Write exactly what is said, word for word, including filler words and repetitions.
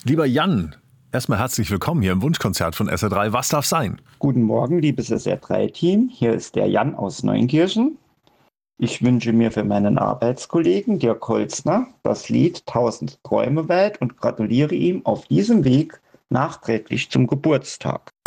Lieber Jan, erstmal herzlich willkommen hier im Wunschkonzert von S R drei. Was darf sein? Guten Morgen, liebes S R drei Team. Hier ist der Jan aus Neunkirchen. Ich wünsche mir für meinen Arbeitskollegen Dirk Holzner das Lied Tausend Träume Welt und gratuliere ihm auf diesem Weg nachträglich zum Geburtstag.